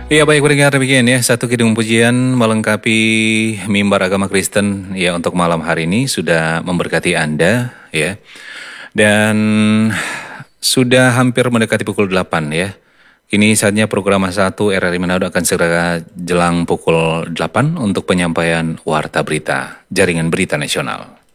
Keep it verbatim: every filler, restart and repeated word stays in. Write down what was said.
Iya baik pendengar demikian ya, satu kidung pujian melengkapi mimbar agama Kristen ya untuk malam hari ini sudah memberkati Anda ya. Dan sudah hampir mendekati pukul delapan ya. Ini saatnya program satu R R I Manado akan segera jelang pukul delapan untuk penyampaian Warta Berita, Jaringan Berita Nasional.